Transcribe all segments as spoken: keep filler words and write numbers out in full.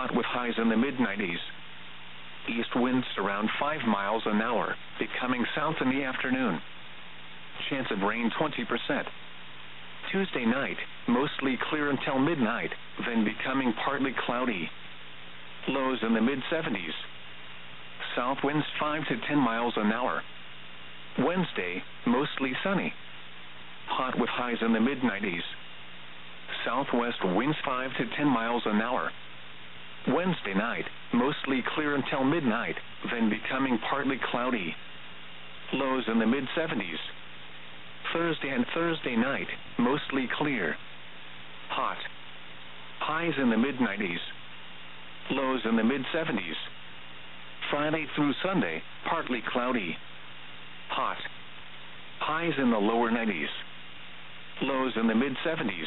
hot with highs in the mid nineties. East winds around five miles an hour, becoming south in the afternoon. Chance of rain twenty percent. Tuesday night, mostly clear until midnight, then becoming partly cloudy. Lows in the mid seventies. South winds five to ten miles an hour. Wednesday, mostly sunny. Hot with highs in the mid nineties. Southwest winds five to ten miles an hour. Wednesday night, mostly clear until midnight, then becoming partly cloudy. Lows in the mid seventies. Thursday and Thursday night, mostly clear. Hot. Highs in the mid nineties. Lows in the mid seventies. Friday through Sunday, partly cloudy. Hot. Highs in the lower nineties. Lows in the mid seventies.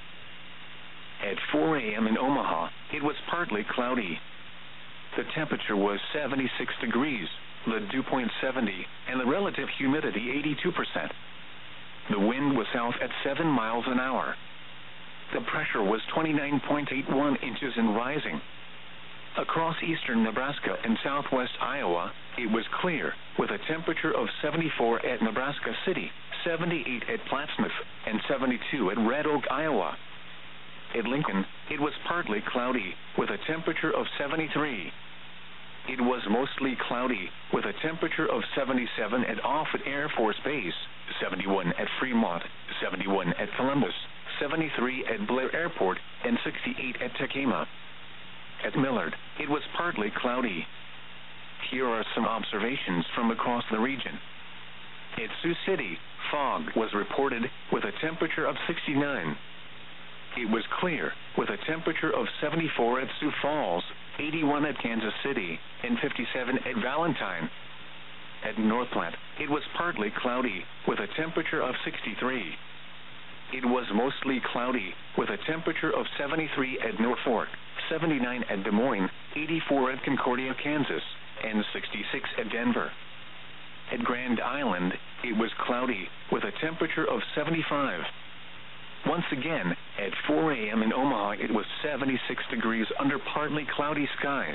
At four a.m. in Omaha, it was partly cloudy. The temperature was seventy-six degrees, the dew point seventy, and the relative humidity eighty-two percent. The wind was south at seven miles an hour. The pressure was twenty-nine point eight one inches and rising. Across eastern Nebraska and southwest Iowa, it was clear, with a temperature of seventy-four at Nebraska City, seventy-eight at Plattsmouth, and seventy-two at Red Oak, Iowa. At Lincoln, it was partly cloudy, with a temperature of seventy-three. It was mostly cloudy, with a temperature of seventy-seven at Offutt Air Force Base, seventy-one at Fremont, seventy-one at Columbus, seventy-three at Blair Airport, and sixty-eight at Tacoma. At Millard, it was partly cloudy. Here are some observations from across the region. At Sioux City, fog was reported, with a temperature of sixty-nine. It was clear, with a temperature of seventy-four at Sioux Falls, eighty-one at Kansas City, and fifty-seven at Valentine. At North Platte, it was partly cloudy, with a temperature of sixty-three. It was mostly cloudy, with a temperature of seventy-three at Norfolk, seventy-nine at Des Moines, eighty-four at Concordia, Kansas, and sixty-six at Denver. At Grand Island, it was cloudy, with a temperature of seventy-five. Once again, at four a.m. in Omaha, it was seventy-six degrees under partly cloudy skies.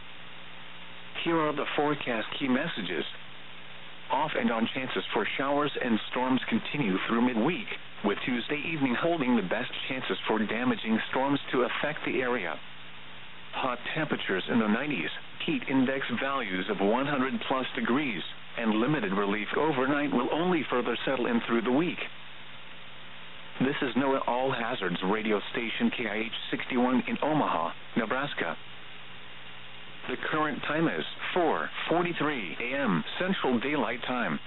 Here are the forecast key messages. Off and on chances for showers and storms continue through midweek, with Tuesday evening holding the best chances for damaging storms to affect the area. Hot temperatures in the nineties, heat index values of one hundred plus degrees, and limited relief overnight will only further settle in through the week. This is NOAA All Hazards radio station K I H sixty-one in Omaha, Nebraska. The current time is four forty-three a.m. Central Daylight Time.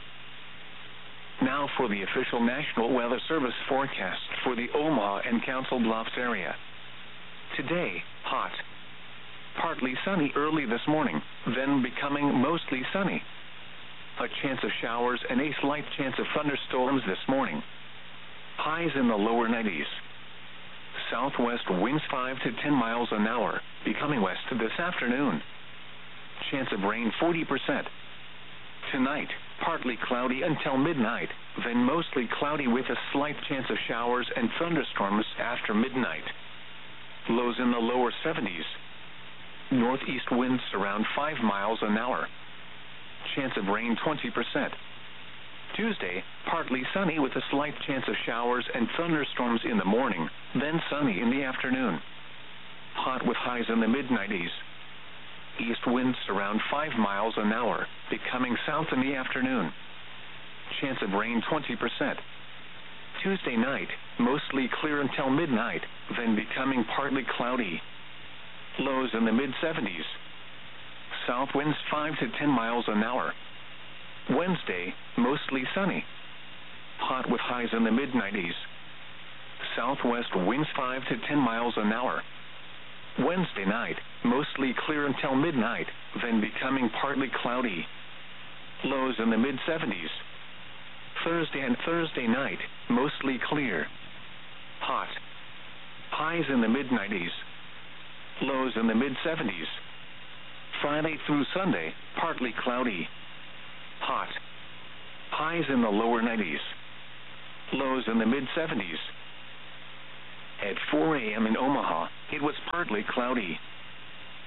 Now for the official National Weather Service forecast for the Omaha and Council Bluffs area. Today, hot. Partly sunny early this morning, then becoming mostly sunny. A chance of showers and a slight chance of thunderstorms this morning. Highs in the lower nineties. Southwest winds five to ten miles an hour, becoming west this afternoon. Chance of rain forty percent. Tonight, partly cloudy until midnight, then mostly cloudy with a slight chance of showers and thunderstorms after midnight. Lows in the lower seventies. Northeast winds around five miles an hour. Chance of rain twenty percent. Tuesday, partly sunny with a slight chance of showers and thunderstorms in the morning, then sunny in the afternoon. Hot with highs in the mid nineties. East winds around five miles an hour, becoming south in the afternoon. Chance of rain twenty percent. Tuesday night, mostly clear until midnight, then becoming partly cloudy. Lows in the mid seventies. South winds five to ten miles an hour. Wednesday, mostly sunny. Hot with highs in the mid nineties. Southwest winds five to ten miles an hour. Wednesday night, mostly clear until midnight, then becoming partly cloudy. Lows in the mid seventies. Thursday and Thursday night, mostly clear. Hot. Highs in the mid nineties. Lows in the mid seventies. Friday through Sunday, partly cloudy. Hot. Highs in the lower nineties. Lows in the mid seventies. At four a.m. in Omaha, it was partly cloudy.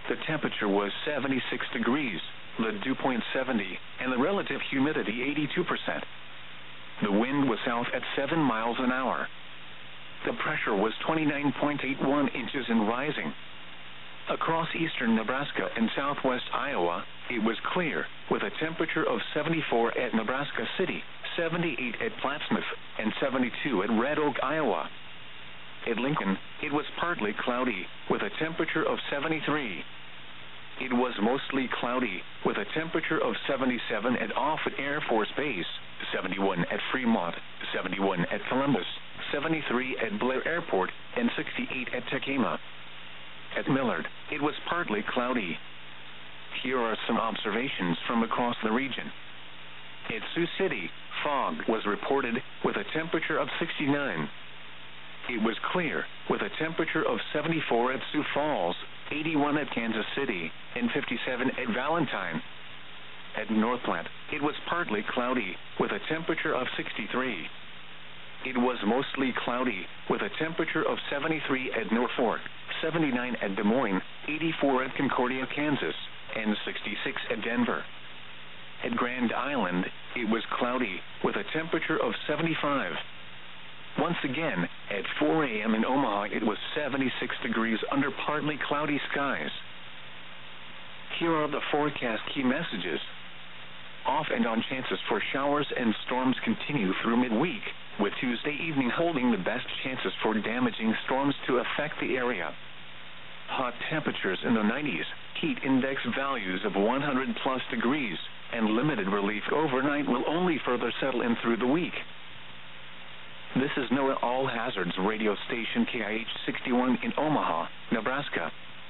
The temperature was seventy-six degrees, the dew point seventy, and the relative humidity eighty-two percent. The wind was south at seven miles an hour. The pressure was twenty-nine point eight one inches and rising. Across eastern Nebraska and southwest Iowa, it was clear, with a temperature of seventy-four at Nebraska City, seventy-eight at Plattsmouth, and seventy-two at Red Oak, Iowa. At Lincoln, it was partly cloudy, with a temperature of seventy-three. It was mostly cloudy, with a temperature of seventy-seven at Offutt Air Force Base, seventy-one at Fremont, seventy-one at Columbus, seventy-three at Blair Airport, and sixty-eight at Tacoma. At Millard, it was partly cloudy. Here are some observations from across the region. At Sioux City, fog was reported, with a temperature of sixty-nine. It was clear, with a temperature of seventy-four at Sioux Falls, eighty-one at Kansas City, and fifty-seven at Valentine. At North Platte, it was partly cloudy, with a temperature of sixty-three. It was mostly cloudy, with a temperature of seventy-three at Norfolk, seventy-nine at Des Moines, eighty-four at Concordia, Kansas, and sixty-six at Denver. At Grand Island, it was cloudy, with a temperature of seventy-five. Once again, at four a m in Omaha, it was seventy-six degrees under partly cloudy skies. Here are the forecast key messages. Off and on chances for showers and storms continue through midweek, with Tuesday evening holding the best chances for damaging storms to affect the area. Hot temperatures in the nineties, heat index values of one hundred plus degrees, and limited relief overnight will only further settle in through the week. This is NOAA All Hazards radio station K I H sixty-one in Omaha, Nebraska.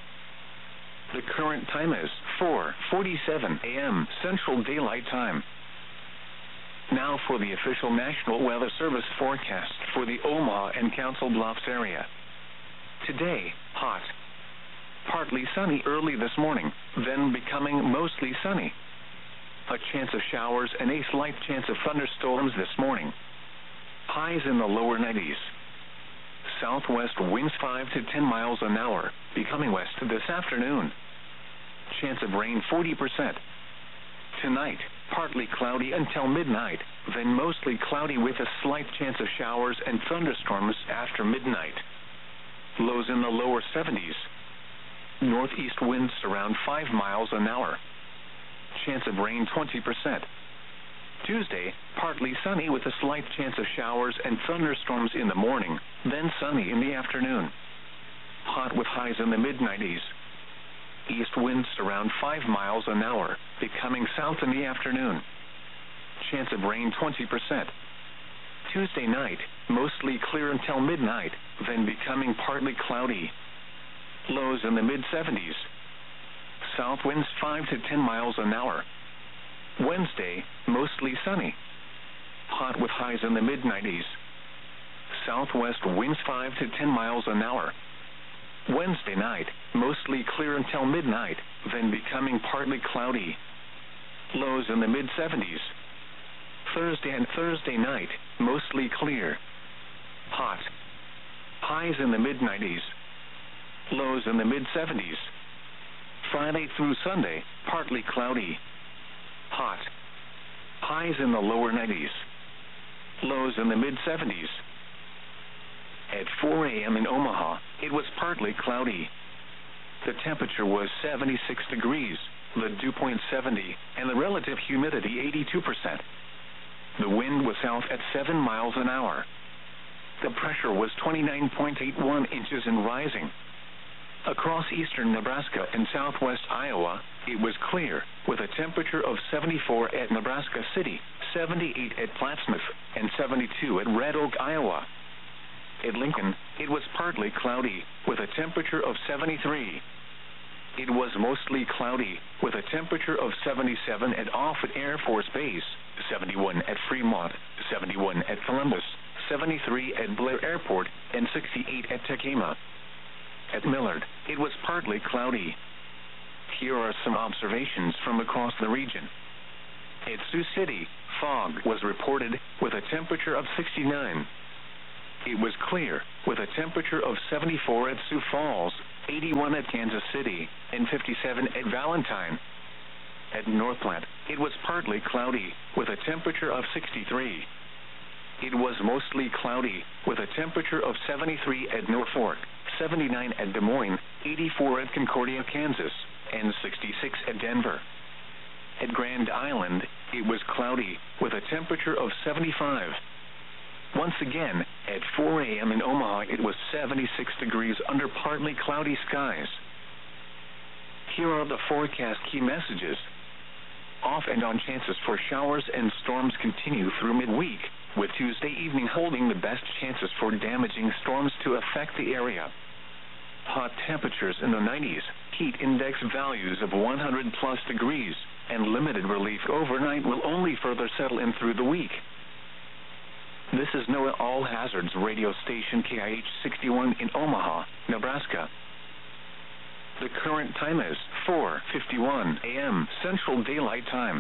The current time is four forty-seven a m Central Daylight Time. Now for the official National Weather Service forecast for the Omaha and Council Bluffs area. Today, hot. Partly sunny early this morning, then becoming mostly sunny. A chance of showers and a slight chance of thunderstorms this morning. Highs in the lower nineties. Southwest winds five to ten miles an hour, becoming west this afternoon. Chance of rain forty percent. Tonight, partly cloudy until midnight, then mostly cloudy with a slight chance of showers and thunderstorms after midnight. Lows in the lower seventies. Northeast winds around five miles an hour. Chance of rain twenty percent. Tuesday, partly sunny with a slight chance of showers and thunderstorms in the morning, then sunny in the afternoon. Hot with highs in the mid nineties. East winds around five miles an hour, becoming south in the afternoon. Chance of rain twenty percent. Tuesday night, mostly clear until midnight, then becoming partly cloudy. Lows in the mid seventies. South winds five to ten miles an hour. Wednesday, mostly sunny. Hot with highs in the mid nineties. Southwest winds five to ten miles an hour. Wednesday night, mostly clear until midnight, then becoming partly cloudy. Lows in the mid seventies. Thursday and Thursday night, mostly clear. Hot. Highs in the mid nineties. Lows in the mid seventies. Friday through Sunday, partly cloudy. Hot. Highs in the lower nineties. Lows in the mid seventies. At four a m in Omaha, it was partly cloudy. The temperature was seventy-six degrees, the dew point seventy, and the relative humidity eighty-two percent. The wind was south at seven miles an hour. The pressure was twenty-nine point eight one inches and rising. Across eastern Nebraska and southwest Iowa, it was clear, with a temperature of seventy-four at Nebraska City, seventy-eight at Plattsmouth, and seventy-two at Red Oak, Iowa. At Lincoln, it was partly cloudy, with a temperature of seventy-three. It was mostly cloudy, with a temperature of seventy-seven at Offutt Air Force Base, seventy-one at Fremont, seventy-one at Columbus, seventy-three at Blair Airport, and sixty-eight at Tacoma. At Millard, it was partly cloudy. Here are some observations from across the region. At Sioux City, fog was reported, with a temperature of sixty-nine. It was clear, with a temperature of seventy-four at Sioux Falls, eighty-one at Kansas City, and fifty-seven at Valentine. At North Platte, it was partly cloudy, with a temperature of sixty-three. It was mostly cloudy, with a temperature of seventy-three at Norfolk, seventy-nine at Des Moines, eighty-four at Concordia, Kansas, and sixty-six at Denver. At Grand Island, it was cloudy, with a temperature of seventy-five. Once again, at four a m in Omaha, it was seventy-six degrees under partly cloudy skies. Here are the forecast key messages. Off and on chances for showers and storms continue through midweek, with Tuesday evening holding the best chances for damaging storms to affect the area. Hot temperatures in the nineties, heat index values of one hundred plus degrees, and limited relief overnight will only further settle in through the week. This is NOAA All Hazards radio station K I H sixty-one in Omaha, Nebraska. The current time is four fifty-one a m Central Daylight Time.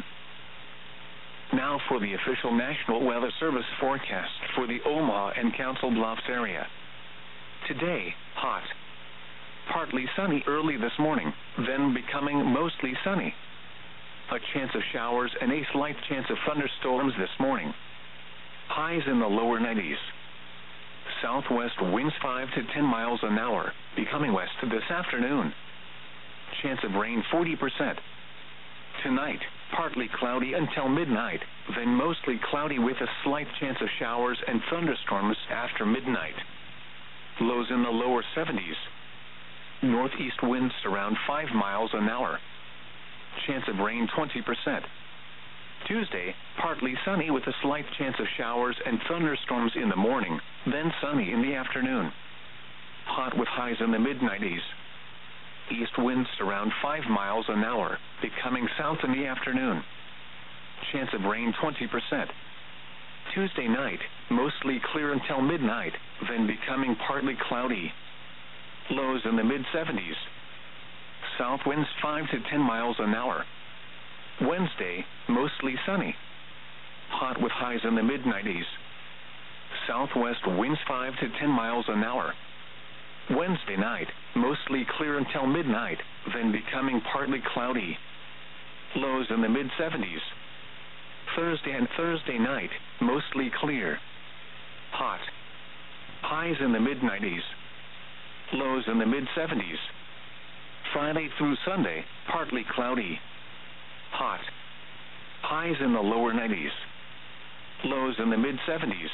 Now for the official National Weather Service forecast for the Omaha and Council Bluffs area. Today, hot. Partly sunny early this morning, then becoming mostly sunny. A chance of showers and a slight chance of thunderstorms this morning. Highs in the lower nineties. Southwest winds five to ten miles an hour, becoming west this afternoon. Chance of rain forty percent. Tonight, partly cloudy until midnight, then mostly cloudy with a slight chance of showers and thunderstorms after midnight. Lows in the lower seventies. Northeast winds around five miles an hour. Chance of rain twenty percent. Tuesday, partly sunny with a slight chance of showers and thunderstorms in the morning, then sunny in the afternoon. Hot with highs in the mid nineties. East winds around five miles an hour, becoming south in the afternoon. Chance of rain twenty percent. Tuesday night, mostly clear until midnight, then becoming partly cloudy. Lows in the mid seventies. South winds five to ten miles an hour. Wednesday, mostly sunny. Hot with highs in the mid nineties. Southwest winds five to ten miles an hour. Wednesday night, mostly clear until midnight, then becoming partly cloudy. Lows in the mid seventies. Thursday and Thursday night, mostly clear. Hot. Highs in the mid nineties. Lows in the mid seventies. Friday through Sunday, partly cloudy. Hot. Highs in the lower nineties. Lows in the mid seventies.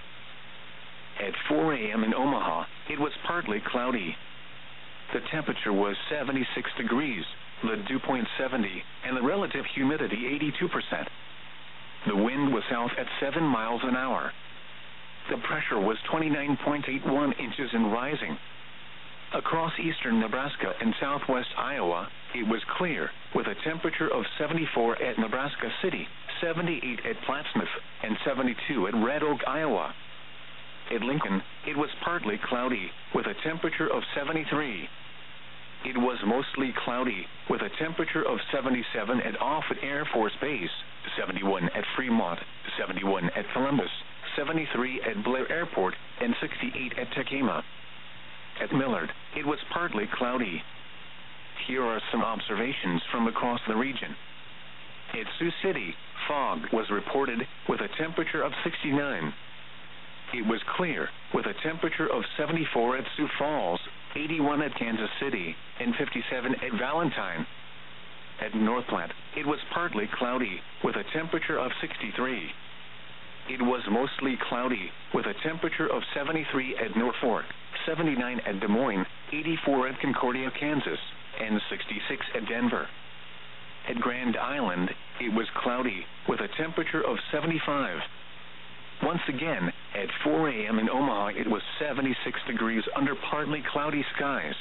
At four a m in Omaha, it was partly cloudy. The temperature was seventy-six degrees, the dew point seventy, and the relative humidity eighty-two percent. The wind was south at seven miles an hour. The pressure was twenty-nine point eight one inches and rising. Across eastern Nebraska and southwest Iowa, it was clear, with a temperature of seventy-four at Nebraska City, seventy-eight at Plattsmouth, and seventy-two at Red Oak, Iowa. At Lincoln, it was partly cloudy, with a temperature of seventy-three. It was mostly cloudy, with a temperature of seventy-seven at Offutt Air Force Base, seventy-one at Fremont, seventy-one at Columbus, seventy-three at Blair Airport, and sixty-eight at Tacoma. At Millard, it was partly cloudy. Here are some observations from across the region. At Sioux City, fog was reported, with a temperature of sixty-nine. It was clear, with a temperature of seventy-four at Sioux Falls, eighty-one at Kansas City, and fifty-seven at Valentine. At North Platte, it was partly cloudy, with a temperature of sixty-three. It was mostly cloudy, with a temperature of seventy-three at Norfolk, seventy-nine at Des Moines, eighty-four at Concordia, Kansas, and sixty-six at Denver. At Grand Island, it was cloudy, with a temperature of seventy-five. Once again, at four a m in Omaha, it was seventy-six degrees under partly cloudy skies.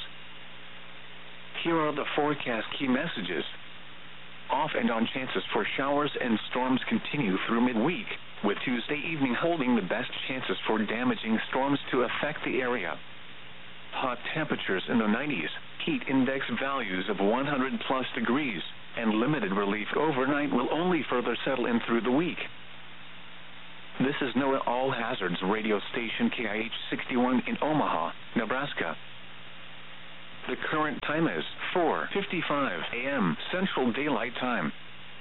Here are the forecast key messages. Off and on chances for showers and storms continue through midweek, with Tuesday evening holding the best chances for damaging storms to affect the area. Hot temperatures in the nineties, heat index values of one hundred plus degrees, and limited relief overnight will only further settle in through the week. This is NOAA All Hazards radio station K I H sixty-one in Omaha, Nebraska. The current time is four fifty-five a m Central Daylight Time.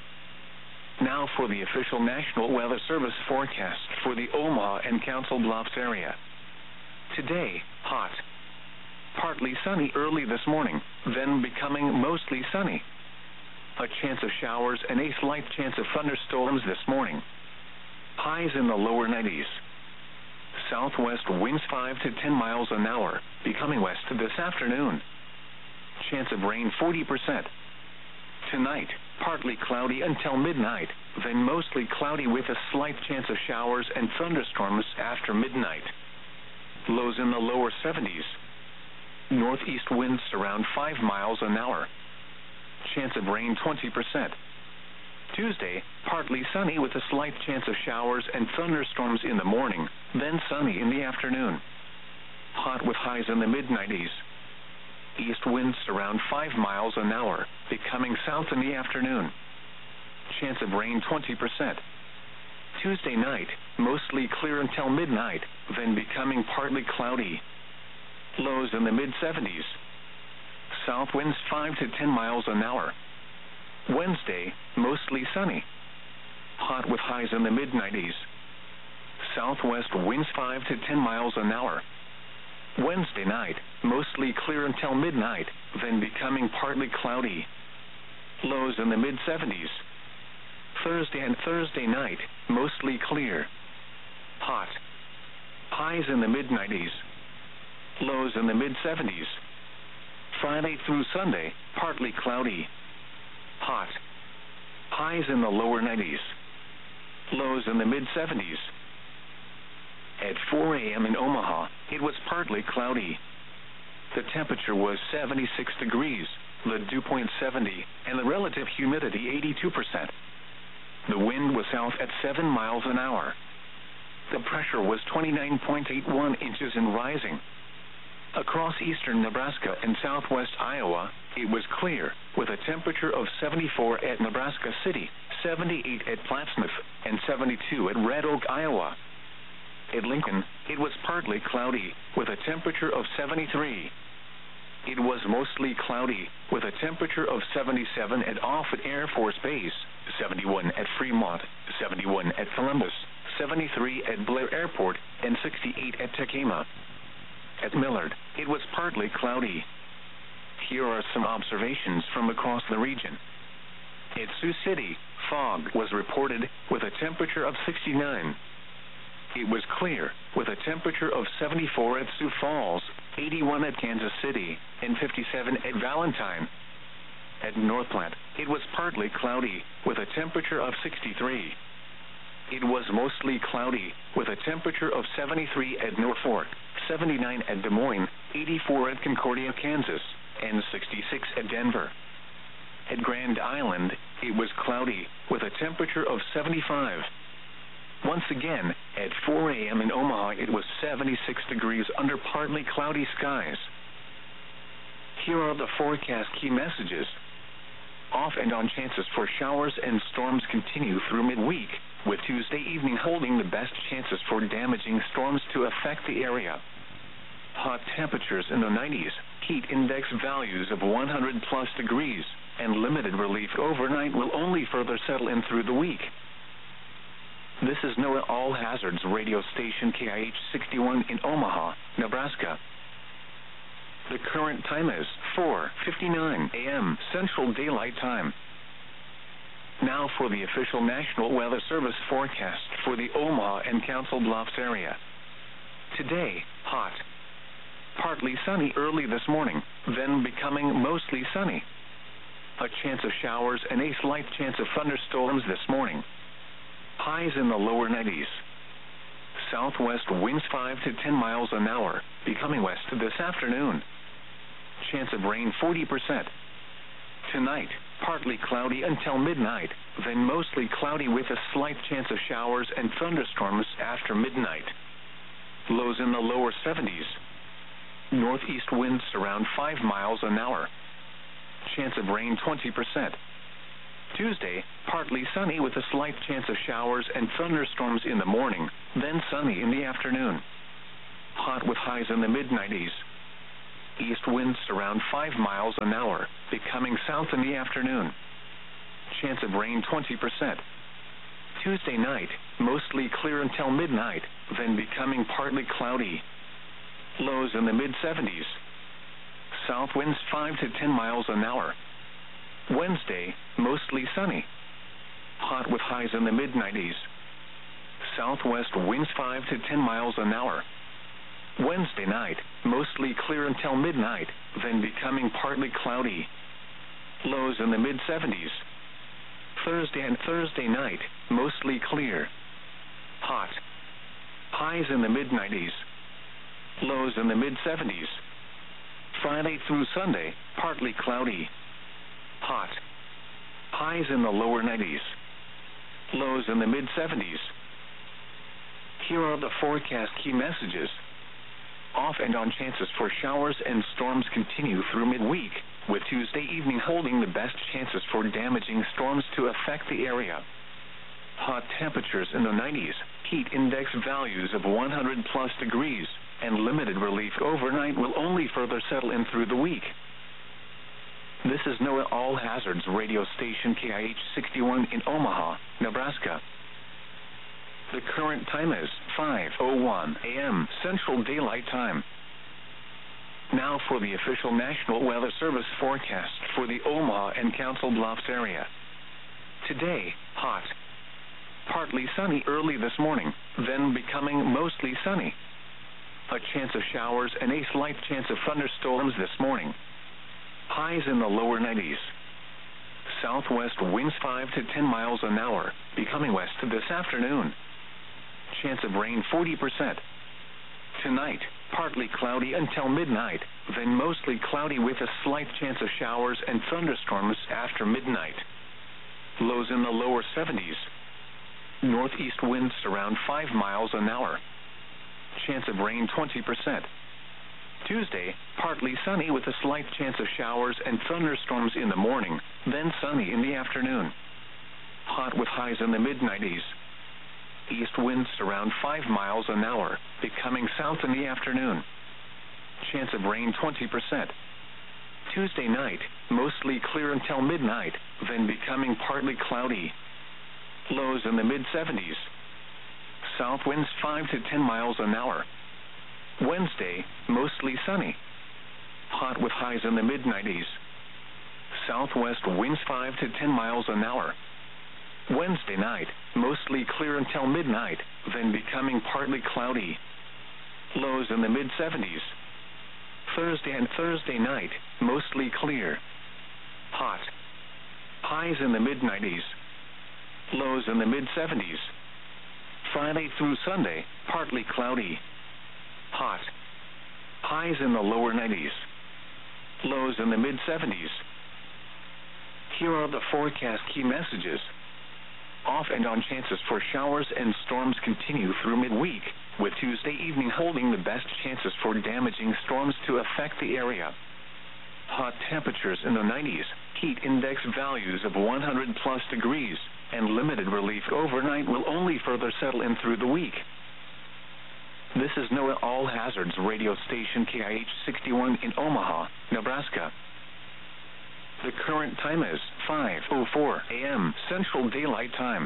Now for the official National Weather Service forecast for the Omaha and Council Bluffs area. Today, hot. Partly sunny early this morning, then becoming mostly sunny. A chance of showers and a slight chance of thunderstorms this morning. Highs in the lower nineties. Southwest winds five to ten miles an hour, becoming west this afternoon. Chance of rain forty percent. Tonight, partly cloudy until midnight, then mostly cloudy with a slight chance of showers and thunderstorms after midnight. Lows in the lower seventies. Northeast winds around five miles an hour. Chance of rain twenty percent. Tuesday, partly sunny with a slight chance of showers and thunderstorms in the morning, then sunny in the afternoon. Hot with highs in the mid nineties. East winds around five miles an hour, becoming south in the afternoon. Chance of rain twenty percent. Tuesday night, mostly clear until midnight, then becoming partly cloudy. Lows in the mid seventies. South winds five to ten miles an hour. Wednesday, mostly sunny. Hot with highs in the mid nineties. Southwest winds five to ten miles an hour. Wednesday night, mostly clear until midnight, then becoming partly cloudy. Lows in the mid seventies. Thursday and Thursday night, mostly clear. Hot. Highs in the mid nineties. Lows in the mid seventies. Friday through Sunday, partly cloudy. Hot. Highs in the lower nineties. Lows in the mid seventies. At four a m in Omaha, it was partly cloudy. The temperature was seventy-six degrees, the dew point seventy, and the relative humidity eighty-two percent. The wind was south at seven miles an hour. The pressure was twenty-nine point eight one inches and rising. Across eastern Nebraska and southwest Iowa, it was clear, with a temperature of seventy-four at Nebraska City, seventy-eight at Plattsmouth, and seventy-two at Red Oak, Iowa. At Lincoln, it was partly cloudy, with a temperature of seventy-three. It was mostly cloudy, with a temperature of seventy-seven at Offutt Air Force Base, seventy-one at Fremont, seventy-one at Columbus, seventy-three at Blair Airport, and sixty-eight at Tacoma. At Millard, it was partly cloudy. Here are some observations from across the region. At Sioux City, fog was reported, with a temperature of sixty-nine. It was clear, with a temperature of seventy-four at Sioux Falls, eighty-one at Kansas City, and fifty-seven at Valentine. At North Platte, it was partly cloudy, with a temperature of sixty-three. It was mostly cloudy, with a temperature of seventy-three at Norfolk, seventy-nine at Des Moines, eighty-four at Concordia, Kansas, and sixty-six at Denver. At Grand Island, it was cloudy, with a temperature of seventy-five. Once again, at four a m in Omaha, it was seventy-six degrees under partly cloudy skies. Here are the forecast key messages. Off and on chances for showers and storms continue through midweek, with Tuesday evening holding the best chances for damaging storms to affect the area. Hot temperatures in the nineties, heat index values of one hundred plus degrees, and limited relief overnight will only further settle in through the week. This is NOAA All Hazards radio station K I H sixty-one in Omaha, Nebraska. The current time is four fifty-nine a m Central Daylight Time. Now for the official National Weather Service forecast for the Omaha and Council Bluffs area. Today, hot. Partly sunny early this morning, then becoming mostly sunny. A chance of showers and a slight chance of thunderstorms this morning. Highs in the lower nineties. Southwest winds five to ten miles an hour, becoming west this afternoon. Chance of rain forty percent. Tonight, partly cloudy until midnight, then mostly cloudy with a slight chance of showers and thunderstorms after midnight. Lows in the lower seventies. Northeast winds around five miles an hour. Chance of rain twenty percent. Tuesday, partly sunny with a slight chance of showers and thunderstorms in the morning, then sunny in the afternoon. Hot with highs in the mid nineties. East winds around five miles an hour, becoming south in the afternoon. Chance of rain twenty percent. Tuesday night, mostly clear until midnight, then becoming partly cloudy. Lows in the mid seventies. South winds five to ten miles an hour. Wednesday, mostly sunny. Hot with highs in the mid nineties. Southwest winds five to ten miles an hour. Wednesday night, mostly clear until midnight, then becoming partly cloudy. Lows in the mid seventies. Thursday and Thursday night, mostly clear. Hot. Highs in the mid nineties. Lows in the mid seventies. Friday through Sunday, partly cloudy. Hot. Highs in the lower nineties. Lows in the mid seventies. Here are the forecast key messages. Off and on chances for showers and storms continue through midweek, with Tuesday evening holding the best chances for damaging storms to affect the area. Hot temperatures in the nineties, heat index values of one hundred plus degrees, and limited relief overnight will only further settle in through the week. This is NOAA All Hazards radio station K I H sixty-one in Omaha, Nebraska. The current time is five oh one a m Central Daylight Time. Now for the official National Weather Service forecast for the Omaha and Council Bluffs area. Today, hot. Partly sunny early this morning, then becoming mostly sunny. A chance of showers and a slight chance of thunderstorms this morning. Highs in the lower nineties. Southwest winds five to ten miles an hour, becoming west this afternoon. Chance of rain forty percent. Tonight, partly cloudy until midnight, then mostly cloudy with a slight chance of showers and thunderstorms after midnight. Lows in the lower seventies. Northeast winds around five miles an hour. Chance of rain twenty percent. Tuesday, partly sunny with a slight chance of showers and thunderstorms in the morning, then sunny in the afternoon. Hot with highs in the mid nineties. East winds around five miles an hour, becoming south in the afternoon. Chance of rain twenty percent. Tuesday night, mostly clear until midnight, then becoming partly cloudy. Lows in the mid seventies. South winds five to ten miles an hour. Wednesday, mostly sunny. Hot with highs in the mid nineties. Southwest winds five to ten miles an hour. Wednesday night, mostly clear until midnight, then becoming partly cloudy. Lows in the mid seventies. Thursday and Thursday night, mostly clear. Hot. Highs in the mid nineties. Lows in the mid seventies. Friday through Sunday, partly cloudy. Hot. Highs in the lower nineties. Lows in the mid seventies. Here are the forecast key messages. Off and on chances for showers and storms continue through midweek, with Tuesday evening holding the best chances for damaging storms to affect the area. Hot temperatures in the nineties, heat index values of one hundred plus degrees, and limited relief overnight will only further settle in through the week. This is NOAA All Hazards radio station K I H sixty-one in Omaha, Nebraska. The current time is five oh four a m Central Daylight Time.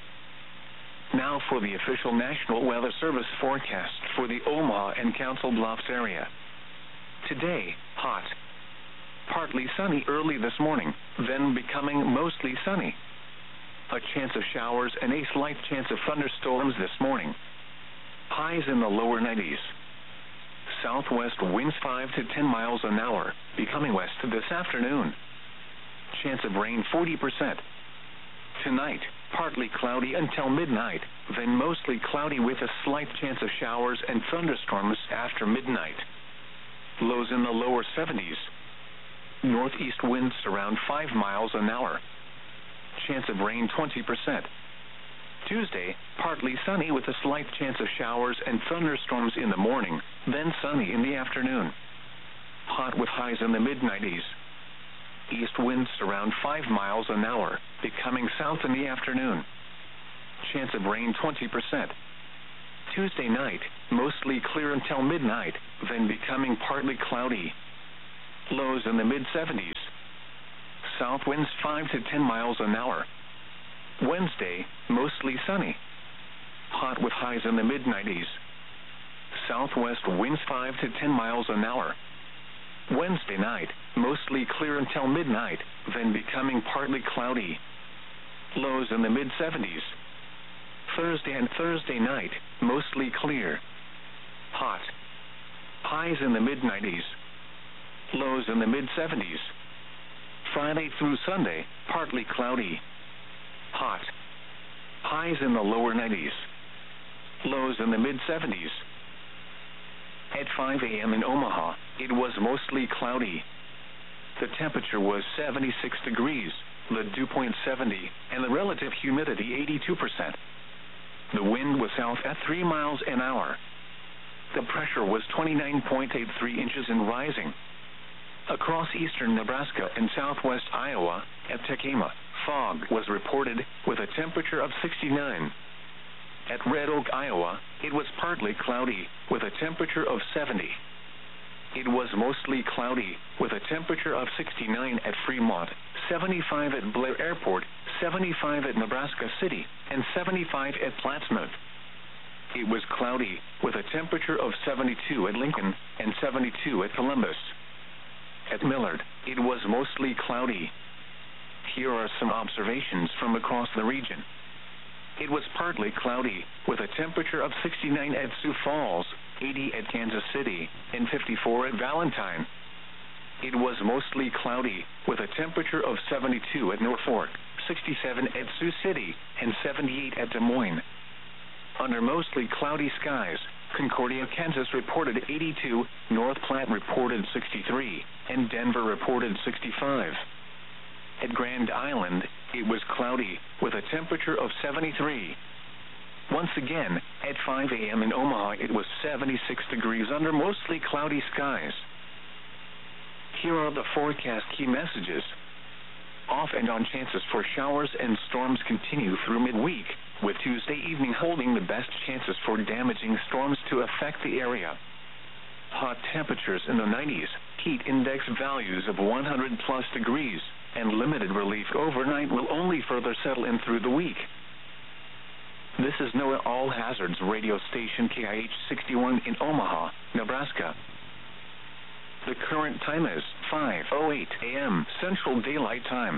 Now for the official National Weather Service forecast for the Omaha and Council Bluffs area. Today, hot. Partly sunny early this morning, then becoming mostly sunny. A chance of showers and a slight chance of thunderstorms this morning. Highs in the lower nineties. Southwest winds five to ten miles an hour, becoming west this afternoon. Chance of rain forty percent. Tonight, partly cloudy until midnight, then mostly cloudy with a slight chance of showers and thunderstorms after midnight. Lows in the lower seventies. Northeast winds around five miles an hour. Chance of rain twenty percent. Tuesday, partly sunny with a slight chance of showers and thunderstorms in the morning, then sunny in the afternoon. Hot with highs in the mid nineties. East winds around five miles an hour, becoming south in the afternoon. Chance of rain twenty percent. Tuesday night, mostly clear until midnight, then becoming partly cloudy. Lows in the mid seventies. South winds five to ten miles an hour. Wednesday, mostly sunny. Hot with highs in the mid nineties. Southwest winds five to ten miles an hour. Wednesday night, mostly clear until midnight, then becoming partly cloudy. Lows in the mid seventies. Thursday and Thursday night, mostly clear. Hot. Highs in the mid nineties. Lows in the mid seventies. Friday through Sunday, partly cloudy. Hot. Highs in the lower nineties. Lows in the mid seventies. At five a.m. in Omaha, it was mostly cloudy. The temperature was seventy-six degrees, the dew point seventy, and the relative humidity eighty-two percent. The wind was south at three miles an hour. The pressure was twenty-nine point eight three inches and rising. Across eastern Nebraska and southwest Iowa, at Tekema, fog was reported with a temperature of sixty-nine. At Red Oak, Iowa, it was partly cloudy with a temperature of seventy. It was mostly cloudy with a temperature of sixty-nine at Fremont, seventy-five at Blair Airport, seventy-five at Nebraska City, and seventy-five at Plattsmouth. It was cloudy with a temperature of seventy-two at Lincoln and seventy-two at Columbus. At Millard, it was mostly cloudy. Here are some observations from across the region. It was partly cloudy with a temperature of sixty-nine at Sioux Falls, eighty at Kansas City, and fifty-four at Valentine. It was mostly cloudy with a temperature of seventy-two at Norfolk, sixty-seven at Sioux City, and seventy-eight at Des Moines. Under mostly cloudy skies, Concordia, Kansas reported eighty-two, North Platte reported sixty-three, and Denver reported sixty-five. At Grand Island, it was cloudy with a temperature of seventy-three. Once again, at five a.m. in Omaha, it was seventy-six degrees under mostly cloudy skies. Here are the forecast key messages. Off and on chances for showers and storms continue through midweek, with Tuesday evening holding the best chances for damaging storms to affect the area. Hot temperatures in the nineties, heat index values of one hundred plus degrees, and limited relief overnight will only further settle in through the week. This is NOAA All Hazards radio station K I H sixty-one in Omaha, Nebraska. The current time is five oh eight a.m. Central Daylight Time.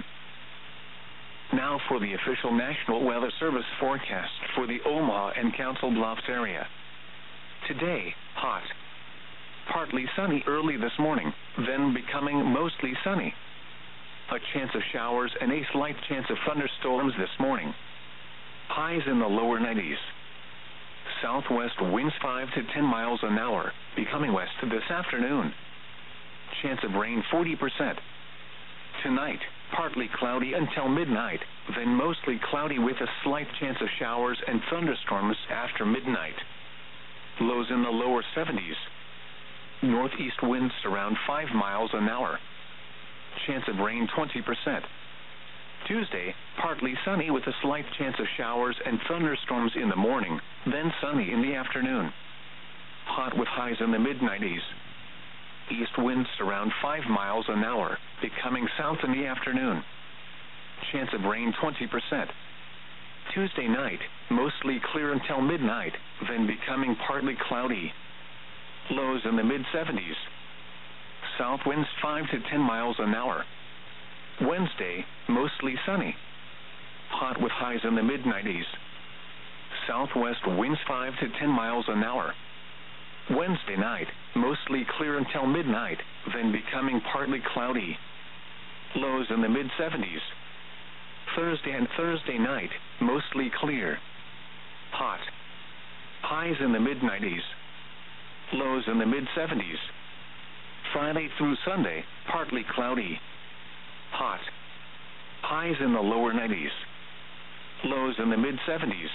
Now for the official National Weather Service forecast for the Omaha and Council Bluffs area. Today, hot. Partly sunny early this morning, then becoming mostly sunny. A chance of showers and a slight chance of thunderstorms this morning. Highs in the lower nineties. Southwest winds five to ten miles an hour, becoming west this afternoon. Chance of rain forty percent. Tonight, partly cloudy until midnight, then mostly cloudy with a slight chance of showers and thunderstorms after midnight. Lows in the lower seventies. Northeast winds around five miles an hour. Chance of rain twenty percent. Tuesday, partly sunny with a slight chance of showers and thunderstorms in the morning, then sunny in the afternoon. Hot with highs in the mid nineties. East winds around five miles an hour, becoming south in the afternoon. Chance of rain twenty percent. Tuesday night, mostly clear until midnight, then becoming partly cloudy. Lows in the mid seventies. South winds five to ten miles an hour. Wednesday, mostly sunny. Hot with highs in the mid nineties. Southwest winds five to ten miles an hour. Wednesday night, mostly clear until midnight, then becoming partly cloudy. Lows in the mid seventies. Thursday and Thursday night, mostly clear. Hot. Highs in the mid nineties. Lows in the mid seventies. Friday through Sunday, partly cloudy. Hot. Highs in the lower nineties. Lows in the mid seventies.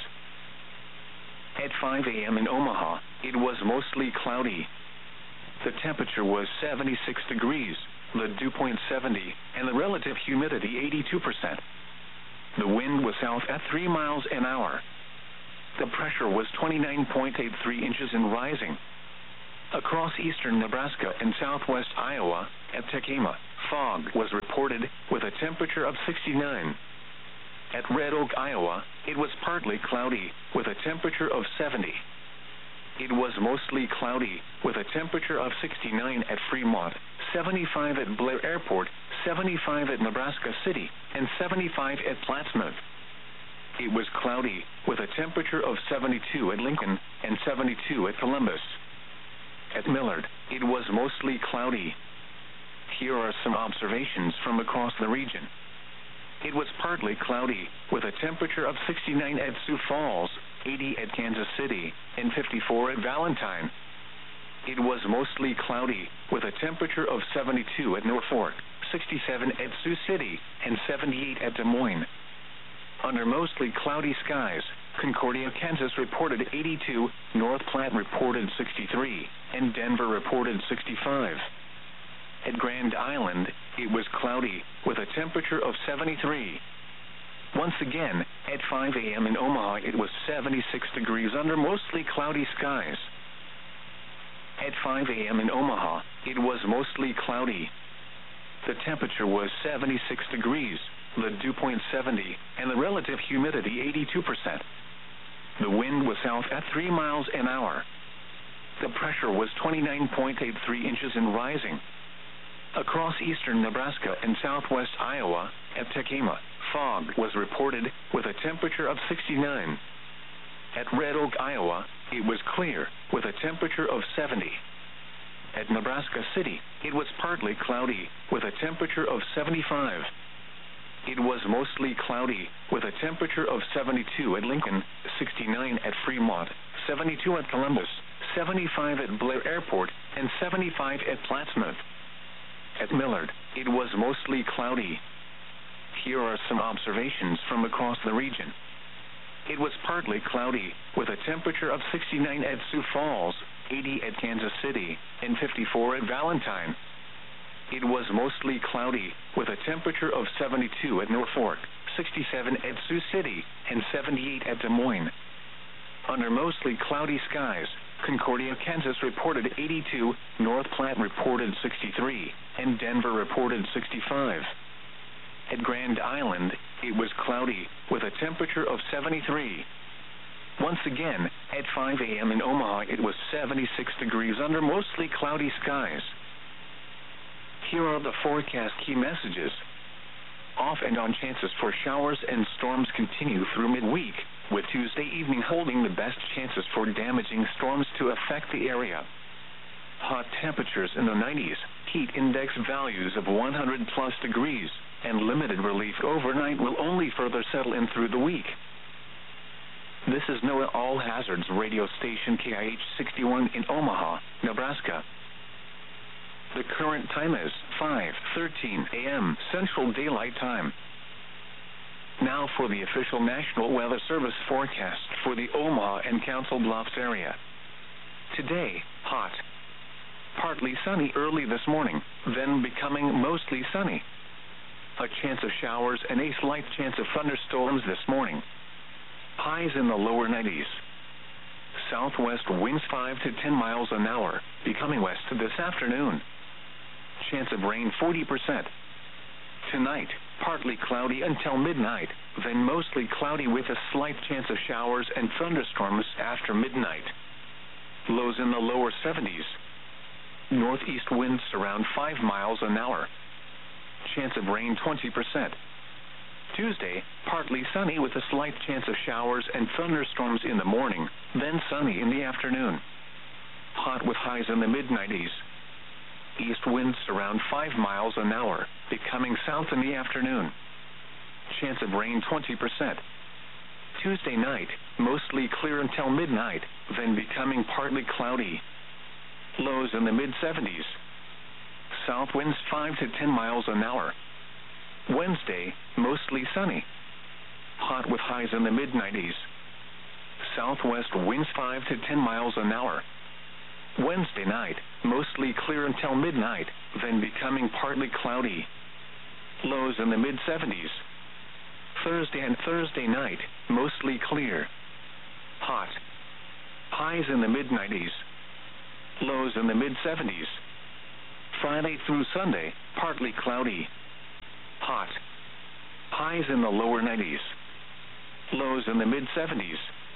At five a.m. in Omaha, it was mostly cloudy. The temperature was seventy-six degrees, the dew point seventy, and the relative humidity eighty-two percent. The wind was south at three miles an hour. The pressure was twenty-nine point eight three inches and rising. Across eastern Nebraska and southwest Iowa, At Tekema, fog was reported with a temperature of sixty-nine. At Red Oak, Iowa, it was partly cloudy with a temperature of seventy. It was mostly cloudy with a temperature of sixty-nine at Fremont, seventy-five at Blair Airport, seventy-five at Nebraska City, and seventy-five at Plattsmouth. It was cloudy with a temperature of seventy-two at Lincoln and seventy-two at Columbus. At Millard, it was mostly cloudy. Here are some observations from across the region. It was partly cloudy with a temperature of sixty-nine at Sioux Falls, eighty at Kansas City, and fifty-four at Valentine. It was mostly cloudy with a temperature of seventy-two at Norfolk, sixty-seven at Sioux City, and seventy-eight at Des Moines. Under mostly cloudy skies, Concordia, Kansas reported eighty-two, North Platte reported sixty-three, and Denver reported sixty-five. At Grand Island, it was cloudy with a temperature of seventy-three. Once again, at five a m in Omaha, it was seventy-six degrees under mostly cloudy skies. At five a m in Omaha, it was mostly cloudy. The temperature was seventy-six degrees, the dew point seventy, and the relative humidity eighty-two percent. The wind was south at three miles an hour. The pressure was twenty-nine point eight three inches and rising. Across eastern Nebraska and southwest Iowa, at Tekema, fog was reported with a temperature of sixty-nine. At Red Oak, Iowa, it was clear with a temperature of seventy. At Nebraska City, it was partly cloudy with a temperature of seventy-five. It was mostly cloudy with a temperature of seventy-two at Lincoln, sixty-nine at Fremont, seventy-two at Columbus, seventy-five at Blair Airport, and seventy-five at Plattsmouth. At Millard, it was mostly cloudy. Here are some observations from across the region. It was partly cloudy with a temperature of sixty-nine at Sioux Falls, eighty at Kansas City, and fifty-four at Valentine. It was mostly cloudy with a temperature of seventy-two at Norfolk, sixty-seven at Sioux City, and seventy-eight at Des Moines. Under mostly cloudy skies, Concordia, Kansas reported eighty-two, North Platte reported sixty-three, and Denver reported sixty-five. At Grand Island, it was cloudy with a temperature of seventy-three. Once again, at five a m in Omaha, it was seventy-six degrees under mostly cloudy skies. Here are the forecast key messages. Off and on chances for showers and storms continue through midweek, with Tuesday evening holding the best chances for damaging storms to affect the area. Hot temperatures in the nineties, heat index values of one hundred plus degrees, and limited relief overnight will only further settle in through the week. This is NOAA All Hazards radio station K I H sixty-one in Omaha, Nebraska. The current time is five thirteen a m Central Daylight Time. Now for the official National Weather Service forecast for the Omaha and Council Bluffs area. Today, hot. Partly sunny early this morning, then becoming mostly sunny. A chance of showers and a slight chance of thunderstorms this morning. Highs in the lower nineties. Southwest winds five to ten miles an hour, becoming west this afternoon. Chance of rain forty percent. Tonight, partly cloudy until midnight, then mostly cloudy with a slight chance of showers and thunderstorms after midnight. Lows in the lower seventies. Northeast winds around five miles an hour. Chance of rain twenty percent. Tuesday, partly sunny with a slight chance of showers and thunderstorms in the morning, then sunny in the afternoon. Hot with highs in the mid nineties. East winds around five miles an hour, becoming south in the afternoon. Chance of rain twenty percent. Tuesday night, mostly clear until midnight, then becoming partly cloudy. Lows in the mid seventies. South winds five to ten miles an hour. Wednesday, mostly sunny. Hot with highs in the mid nineties. Southwest winds five to ten miles an hour. Wednesday night, mostly clear until midnight, then becoming partly cloudy. Lows in the mid seventies. Thursday and Thursday night, mostly clear. Hot. Highs in the mid nineties. Lows in the mid seventies. Friday through Sunday, partly cloudy. Hot. Highs in the lower nineties. Lows in the mid seventies.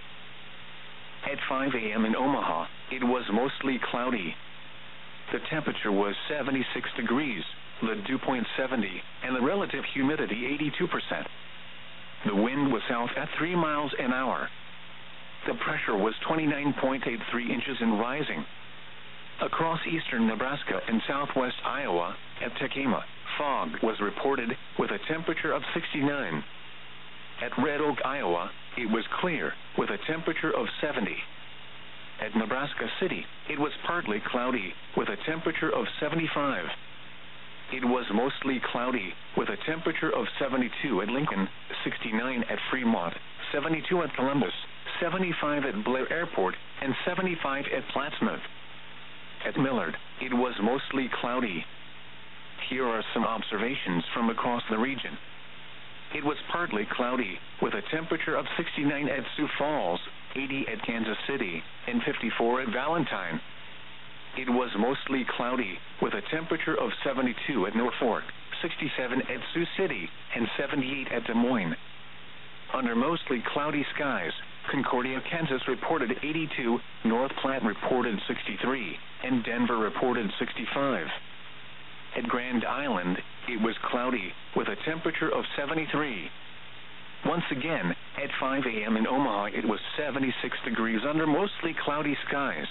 At five a m in Omaha, it was mostly cloudy. The temperature was seventy-six degrees, the dew point seventy, and the relative humidity eighty-two percent. The wind was south at three miles an hour. The pressure was twenty-nine point eight three inches and rising. Across eastern Nebraska and southwest Iowa, at Tekema, fog was reported with a temperature of sixty-nine. At Red Oak, Iowa, it was clear with a temperature of seventy. At Nebraska City, it was partly cloudy with a temperature of seventy-five. It was mostly cloudy with a temperature of seventy-two at Lincoln, sixty-nine at Fremont, seventy-two at Columbus, seventy-five at Blair Airport, and seventy-five at Plattsmouth. At Millard, it was mostly cloudy. Here are some observations from across the region. It was partly cloudy with a temperature of sixty-nine at Sioux Falls, eighty at Kansas City, and fifty-four at Valentine. It was mostly cloudy with a temperature of seventy-two at Norfolk, sixty-seven at Sioux City, and seventy-eight at Des Moines. Under mostly cloudy skies, Concordia, Kansas reported eighty-two, North Platte reported sixty-three, and Denver reported sixty-five. At Grand Island, it was cloudy with a temperature of seventy-three. Once again, at five a m in Omaha, it was seventy-six degrees under mostly cloudy skies.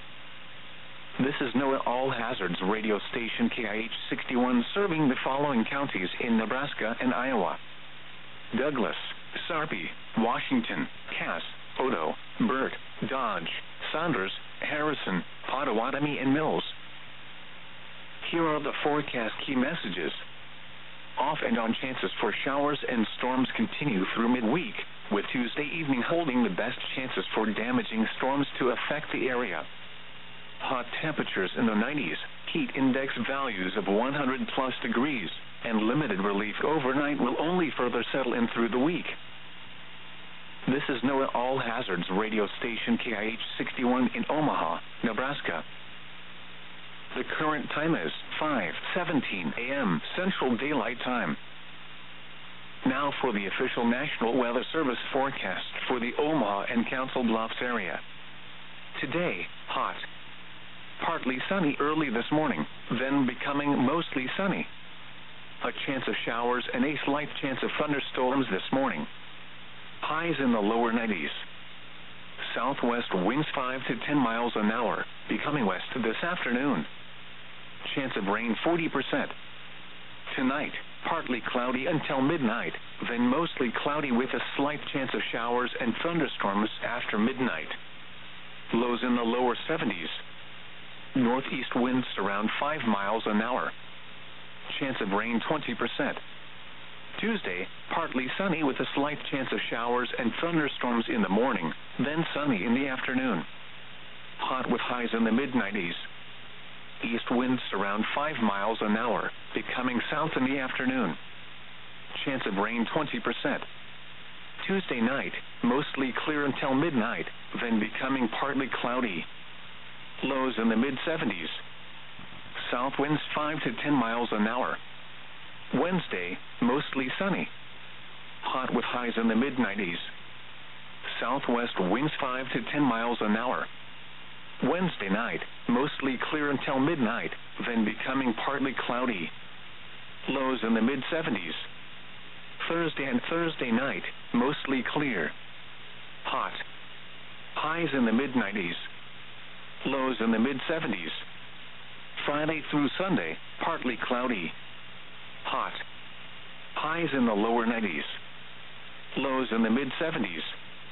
This is NOAA All Hazards radio station K I H sixty-one, serving the following counties in Nebraska and Iowa: Douglas, Sarpy, Washington, Cass, Odo, Burt, Dodge, Saunders, Harrison, Pottawatomie, and Mills. Here are the forecast key messages. Off and on chances for showers and storms continue through midweek, with Tuesday evening holding the best chances for damaging storms to affect the area. Hot temperatures in the nineties, heat index values of one hundred plus degrees, and limited relief overnight will only further settle in through the week. This is NOAA All Hazards radio station K I H sixty-one in Omaha, Nebraska. The current time is five seventeen a m Central Daylight Time. Now for the official National Weather Service forecast for the Omaha and Council Bluffs area. Today, hot. Partly sunny early this morning, then becoming mostly sunny. A chance of showers and a slight chance of thunderstorms this morning. Highs in the lower nineties. Southwest winds five to ten miles an hour, becoming west this afternoon. Chance of rain forty percent. Tonight, partly cloudy until midnight, then mostly cloudy with a slight chance of showers and thunderstorms after midnight. Lows in the lower seventies. Northeast winds around five miles an hour. Chance of rain twenty percent. Tuesday, partly sunny with a slight chance of showers and thunderstorms in the morning, then sunny in the afternoon. Hot with highs in the mid nineties. East winds around five miles an hour, becoming south in the afternoon. Chance of rain twenty percent. Tuesday night, mostly clear until midnight, then becoming partly cloudy. Lows in the mid seventies. South winds five to ten miles an hour. Wednesday, mostly sunny. Hot with highs in the mid nineties. Southwest winds five to ten miles an hour. Wednesday night, mostly clear until midnight, then becoming partly cloudy. Lows in the mid seventies. Thursday and Thursday night, mostly clear. Hot. Highs in the mid nineties. Lows in the mid seventies. Friday through Sunday, partly cloudy. Hot. Highs in the lower nineties. Lows in the mid seventies.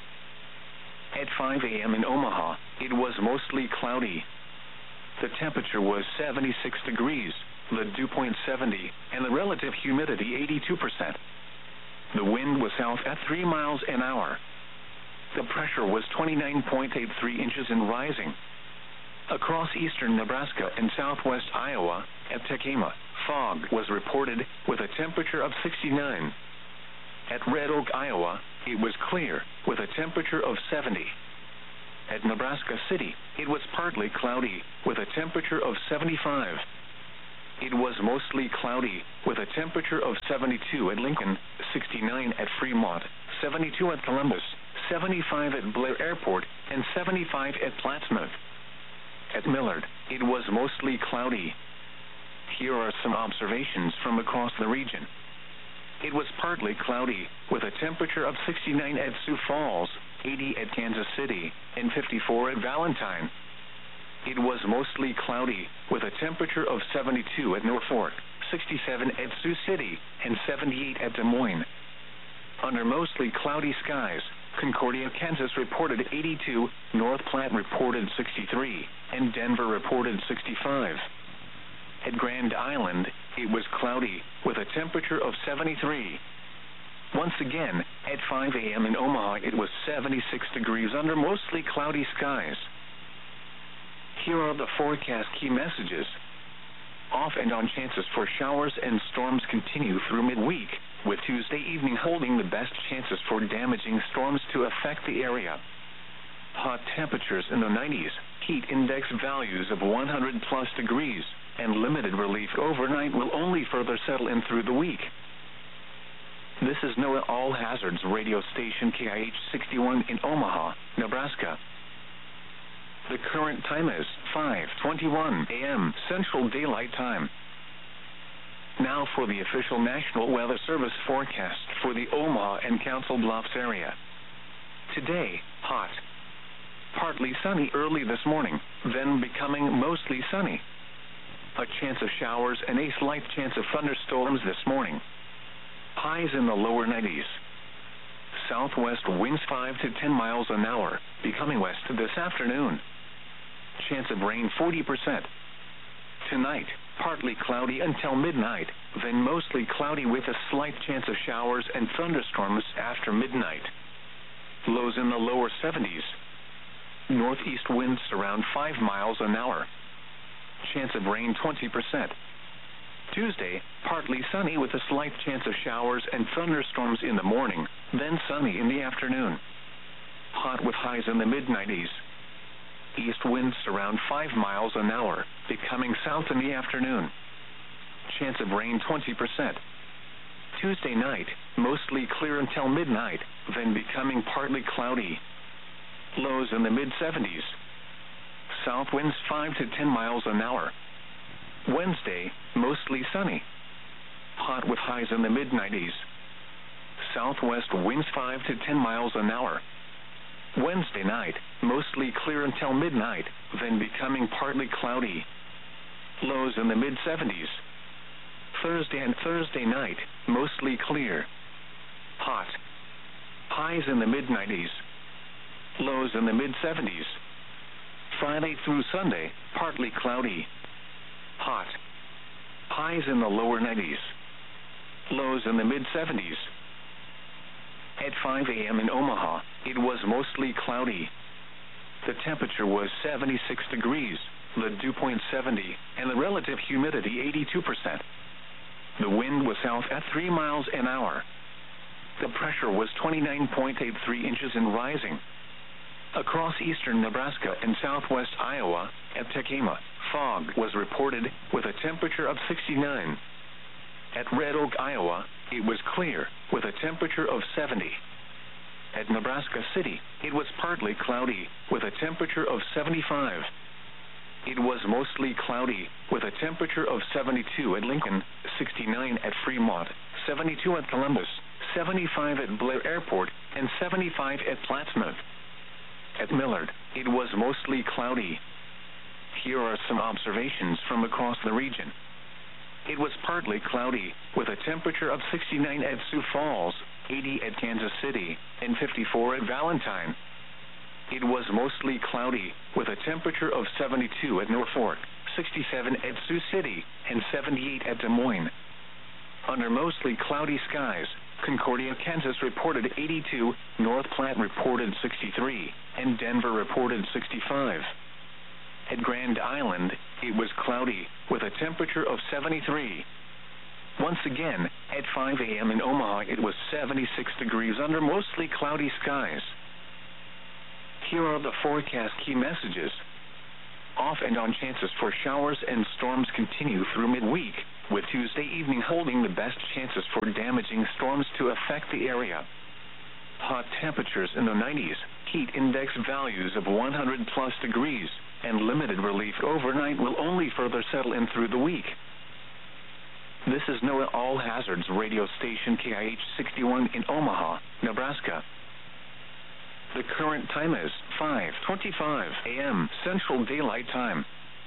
At five a m in Omaha, it was mostly cloudy. The temperature was seventy-six degrees, the dew point seventy, and the relative humidity eighty-two percent. The wind was south at three miles an hour. The pressure was twenty-nine point eight three inches and rising. Across eastern Nebraska and southwest Iowa, at Tekema, fog was reported with a temperature of sixty-nine. At Red Oak, Iowa, it was clear with a temperature of seventy. At Nebraska City, it was partly cloudy with a temperature of seventy-five. it was mostly cloudy, with a temperature of seventy-two at Lincoln, sixty-nine at Fremont, seventy-two at Columbus, seventy-five at Blair Airport, and seventy-five at Plattsmouth. At Millard, it was mostly cloudy. Here are some observations from across the region. It was partly cloudy, with a temperature of sixty-nine at Sioux Falls, eighty at Kansas City, and fifty-four at Valentine. It was mostly cloudy, with a temperature of seventy-two at Norfolk, sixty-seven at Sioux City, and seventy-eight at Des Moines. Under mostly cloudy skies, Concordia, Kansas reported eighty-two, North Platte reported sixty-three, and Denver reported sixty-five. At Grand Island, it was cloudy, with a temperature of seventy-three. Once again, at five a m in Omaha, it was seventy-six degrees under mostly cloudy skies. Here are the forecast key messages. Off and on chances for showers and storms continue through midweek, with Tuesday evening holding the best chances for damaging storms to affect the area. Hot temperatures in the nineties, heat index values of one hundred plus degrees, and limited relief overnight will only further settle in through the week. This is NOAA All Hazards radio station K I H sixty-one in Omaha, Nebraska. The current time is five twenty-one a m Central Daylight Time. Now for the official National Weather Service forecast for the Omaha and Council Bluffs area. Today, hot. Partly sunny early this morning, then becoming mostly sunny. A chance of showers and a slight chance of thunderstorms this morning. Highs in the lower nineties. Southwest winds five to ten miles an hour, becoming west this afternoon. Chance of rain forty percent. Tonight, partly cloudy until midnight, then mostly cloudy with a slight chance of showers and thunderstorms after midnight. Lows in the lower seventies. Northeast winds around five miles an hour. Chance of rain twenty percent. Tuesday, partly sunny with a slight chance of showers and thunderstorms in the morning, then sunny in the afternoon. Hot with highs in the mid nineties. East winds around five miles an hour, becoming south in the afternoon. Chance of rain twenty percent. Tuesday night, mostly clear until midnight, then becoming partly cloudy. Lows in the mid seventies. South winds five to ten miles an hour. Wednesday, mostly sunny. Hot with highs in the mid nineties. Southwest winds five to ten miles an hour. Wednesday night, mostly clear until midnight, then becoming partly cloudy. Lows in the mid seventies. Thursday and Thursday night, mostly clear. Hot. Highs in the mid nineties. Lows in the mid seventies. Friday through Sunday, partly cloudy. Hot. Highs in the lower nineties. Lows in the mid seventies. At five a m in Omaha, it was mostly cloudy. The temperature was seventy-six degrees, the dew point seventy, and the relative humidity eighty-two percent. The wind was south at three miles an hour. The pressure was twenty-nine point eight three inches and rising. Across eastern Nebraska and southwest Iowa, at Tekema, fog was reported with a temperature of sixty-nine. At Red Oak, Iowa, it was clear with a temperature of seventy. At Nebraska City, it was partly cloudy with a temperature of seventy-five. It was mostly cloudy with a temperature of seventy-two at Lincoln, sixty-nine at Fremont, seventy-two at Columbus, seventy-five at Blair Airport, and seventy-five at Plattsmouth. At Millard, it was mostly cloudy. Here are some observations from across the region. It was partly cloudy, with a temperature of sixty-nine at Sioux Falls, eighty at Kansas City, and fifty-four at Valentine. It was mostly cloudy, with a temperature of seventy-two at Norfolk, sixty-seven at Sioux City, and seventy-eight at Des Moines. Under mostly cloudy skies, Concordia, Kansas reported eighty-two, North Platte reported sixty-three, and Denver reported sixty-five. At Grand Island, it was cloudy, with a temperature of seventy-three. Once again, at five a m in Omaha, it was seventy-six degrees under mostly cloudy skies. Here are the forecast key messages. Off and on chances for showers and storms continue through midweek, with Tuesday evening holding the best chances for damaging storms to affect the area. Hot temperatures in the nineties, heat index values of one hundred plus degrees, and limited relief overnight will only further settle in through the week. This is NOAA All Hazards radio station K I H sixty-one in Omaha, Nebraska. The current time is five twenty-five a m Central Daylight Time.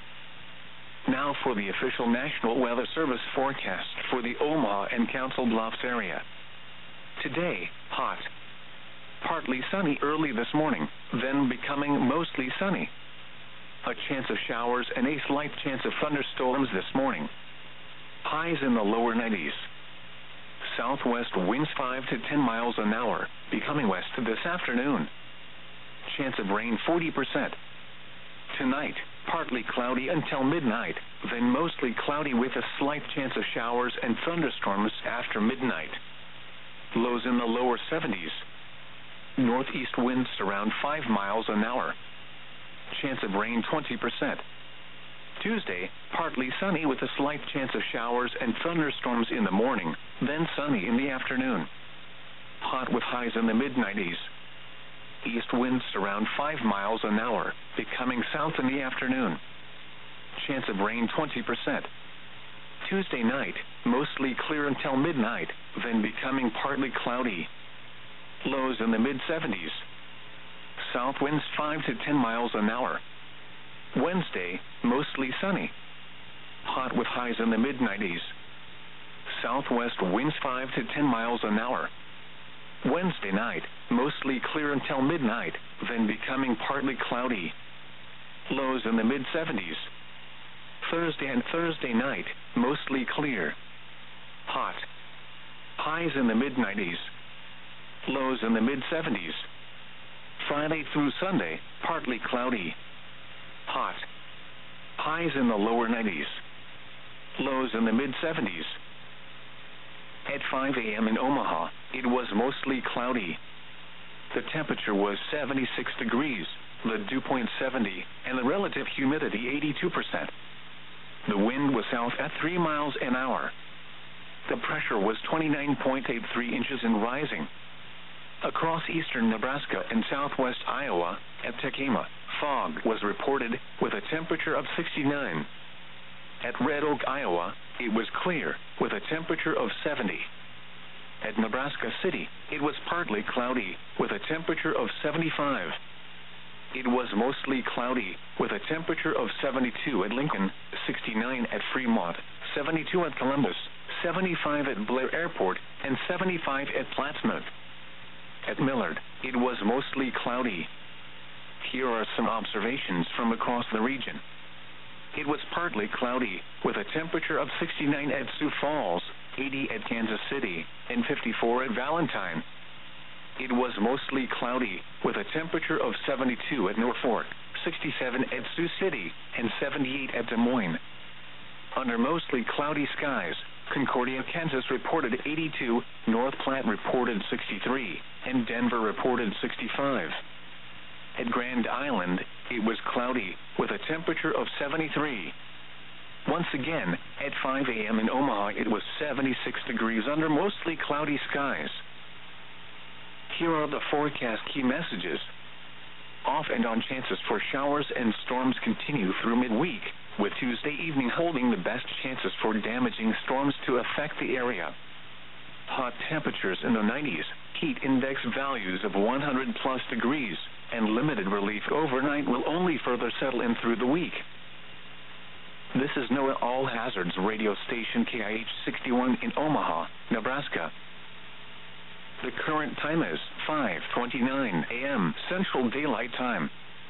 Now for the official National Weather Service forecast for the Omaha and Council Bluffs area. Today, hot. Partly sunny early this morning, then becoming mostly sunny. A chance of showers and a slight chance of thunderstorms this morning. Highs in the lower nineties. Southwest winds five to ten miles an hour, becoming west this afternoon. Chance of rain forty percent. Tonight, partly cloudy until midnight, then mostly cloudy with a slight chance of showers and thunderstorms after midnight. Lows in the lower seventies. Northeast winds around five miles an hour. Chance of rain twenty percent. Tuesday, partly sunny with a slight chance of showers and thunderstorms in the morning, then sunny in the afternoon. Hot with highs in the mid nineties. East winds around five miles an hour, becoming south in the afternoon. Chance of rain twenty percent. Tuesday night, mostly clear until midnight, then becoming partly cloudy. Lows in the mid seventies. South winds five to ten miles an hour. Wednesday, mostly sunny. Hot with highs in the mid nineties. Southwest winds five to ten miles an hour. Wednesday night, mostly clear until midnight, then becoming partly cloudy. Lows in the mid seventies. Thursday and Thursday night, mostly clear. Hot. Highs in the mid nineties. Lows in the mid seventies. Friday through Sunday, partly cloudy. Hot. Highs in the lower nineties. Lows in the mid seventies. At five a m in Omaha, it was mostly cloudy. The temperature was seventy-six degrees, the dew point seventy, and the relative humidity eighty-two percent. The wind was south at three miles an hour. The pressure was twenty-nine point eight three inches and rising. Across eastern Nebraska and southwest Iowa, at Tekema, fog was reported with a temperature of sixty-nine. At Red Oak, Iowa, it was clear with a temperature of seventy. At Nebraska City, it was partly cloudy with a temperature of seventy-five. It was mostly cloudy with a temperature of seventy-two at Lincoln, sixty-nine at Fremont, seventy-two at Columbus, seventy-five at Blair Airport, and seventy-five at Plattsmouth. At Millard, it was mostly cloudy. Here are some observations from across the region. It was partly cloudy, with a temperature of sixty-nine at Sioux Falls, eighty at Kansas City, and fifty-four at Valentine. It was mostly cloudy, with a temperature of seventy-two at Norfolk, sixty-seven at Sioux City, and seventy-eight at Des Moines. Under mostly cloudy skies, Concordia, Kansas reported eighty-two, North Platte reported sixty-three, and Denver reported sixty-five. At Grand Island, it was cloudy, with a temperature of seventy-three. Once again, at five a m in Omaha, it was seventy-six degrees under mostly cloudy skies. Here are the forecast key messages. Off and on chances for showers and storms continue through midweek, with Tuesday evening holding the best chances for damaging storms to affect the area. Hot temperatures in the nineties, heat index values of one hundred plus degrees, and limited relief overnight will only further settle in through the week. This is NOAA All Hazards radio station K I H sixty-one in Omaha, Nebraska. The current time is five twenty-nine a m Central Daylight Time.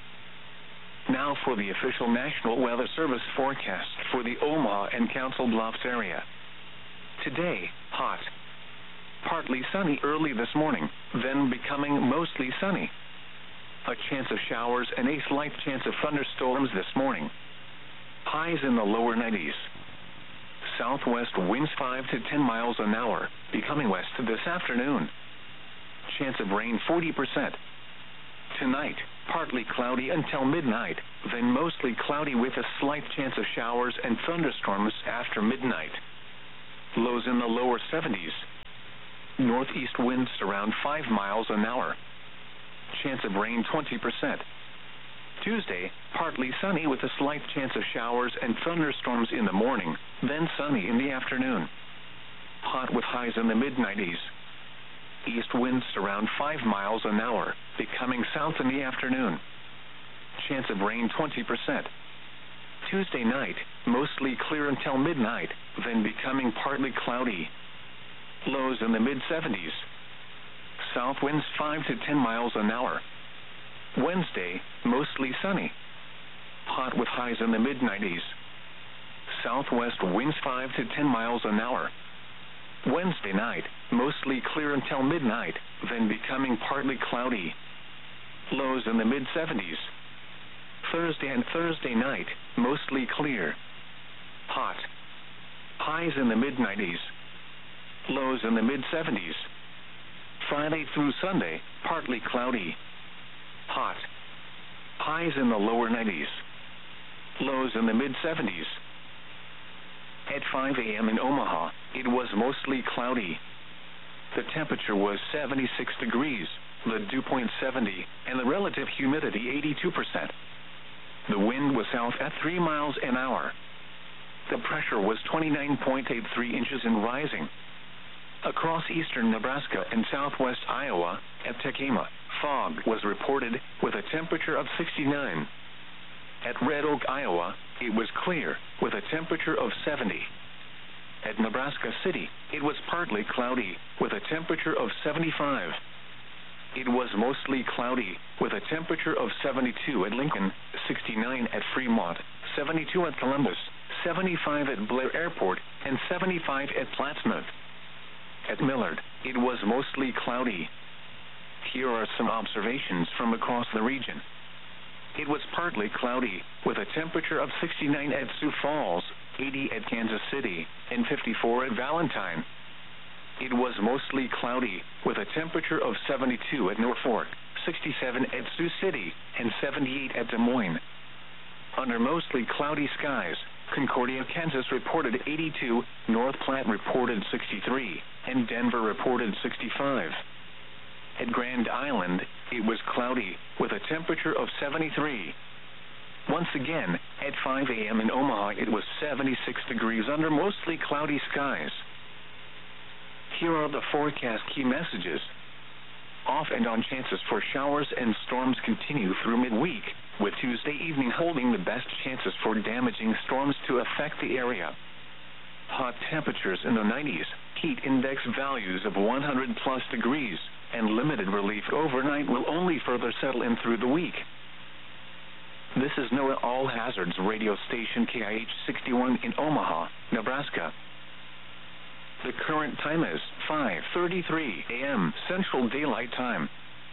Now for the official National Weather Service forecast for the Omaha and Council Bluffs area. Today, hot. Partly sunny early this morning, then becoming mostly sunny. A chance of showers and a slight chance of thunderstorms this morning. Highs in the lower nineties. Southwest winds five to ten miles an hour, becoming west this afternoon. Chance of rain forty percent. Tonight, partly cloudy until midnight, then mostly cloudy with a slight chance of showers and thunderstorms after midnight. Lows in the lower seventies. Northeast winds around five miles an hour. Chance of rain twenty percent. Tuesday, partly sunny with a slight chance of showers and thunderstorms in the morning, then sunny in the afternoon. Hot with highs in the mid nineties. East winds around five miles an hour, becoming south in the afternoon. Chance of rain twenty percent. Tuesday night, mostly clear until midnight, then becoming partly cloudy. Lows in the mid seventies. South winds five to ten miles an hour. Wednesday, mostly sunny. Hot with highs in the mid nineties. Southwest winds five to ten miles an hour. Wednesday night, mostly clear until midnight, then becoming partly cloudy. Lows in the mid seventies. Thursday and Thursday night, mostly clear. Hot. Highs in the mid nineties. Lows in the mid seventies. Friday through Sunday, partly cloudy. Hot. Highs in the lower nineties. Lows in the mid seventies. At five a m in Omaha, it was mostly cloudy. The temperature was seventy-six degrees, the dew point seventy, and the relative humidity eighty-two percent. The wind was south at three miles an hour. The pressure was twenty-nine point eight three inches and rising. Across eastern Nebraska and southwest Iowa, at Tekema, fog was reported with a temperature of sixty-nine. At Red Oak, Iowa, it was clear with a temperature of seventy. At Nebraska City, it was partly cloudy with a temperature of seventy-five. It was mostly cloudy with a temperature of seventy-two at Lincoln, sixty-nine at Fremont, seventy-two at Columbus, seventy-five at Blair Airport, and seventy-five at Plattsmouth. At Millard, it was mostly cloudy. Here are some observations from across the region. It was partly cloudy, with a temperature of sixty-nine at Sioux Falls, eighty at Kansas City, and fifty-four at Valentine. It was mostly cloudy, with a temperature of seventy-two at Norfolk, sixty-seven at Sioux City, and seventy-eight at Des Moines. Under mostly cloudy skies, Concordia, Kansas reported eighty-two, North Platte reported sixty-three, and Denver reported sixty-five. At Grand Island, it was cloudy, with a temperature of seventy-three. Once again, at five a m in Omaha, it was seventy-six degrees under mostly cloudy skies. Here are the forecast key messages. Off and on chances for showers and storms continue through midweek, with Tuesday evening holding the best chances for damaging storms to affect the area. Hot temperatures in the nineties, heat index values of one hundred plus degrees, and limited relief overnight will only further settle in through the week. This is NOAA All Hazards radio station K I H sixty-one in Omaha, Nebraska. The current time is five thirty-three a m Central Daylight Time.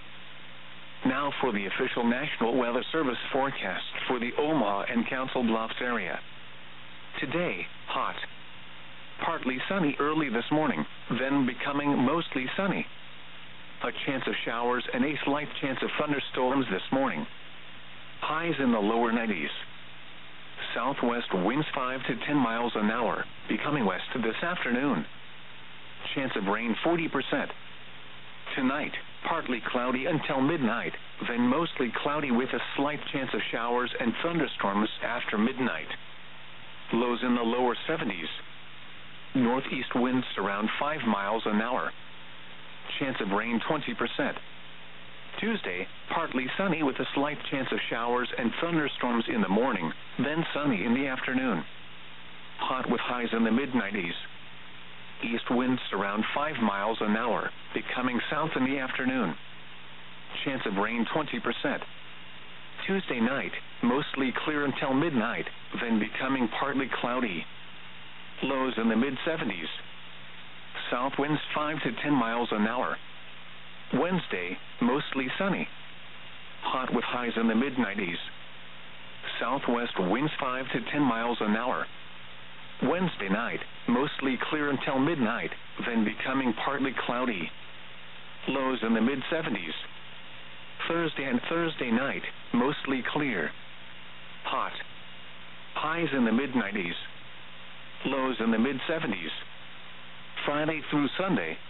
Now for the official National Weather Service forecast for the Omaha and Council Bluffs area. Today, hot. Partly sunny early this morning, then becoming mostly sunny. A chance of showers and a slight chance of thunderstorms this morning. Highs in the lower nineties. Southwest winds five to ten miles an hour, becoming west this afternoon. Chance of rain forty percent. Tonight, partly cloudy until midnight, then mostly cloudy with a slight chance of showers and thunderstorms after midnight. Lows in the lower seventies. Northeast winds around five miles an hour. Chance of rain twenty percent. Tuesday, partly sunny with a slight chance of showers and thunderstorms in the morning, then sunny in the afternoon. Hot with highs in the mid nineties. East winds around five miles an hour, becoming south in the afternoon. Chance of rain twenty percent. Tuesday night, mostly clear until midnight, then becoming partly cloudy. Lows in the mid seventies. South winds five to ten miles an hour. Wednesday, mostly sunny. Hot with highs in the mid nineties. Southwest winds five to ten miles an hour. Wednesday night, mostly clear until midnight, then becoming partly cloudy. Lows in the mid seventies. Thursday and Thursday night, mostly clear. Hot. Highs in the mid nineties. Lows in the mid seventies. Friday through Sunday,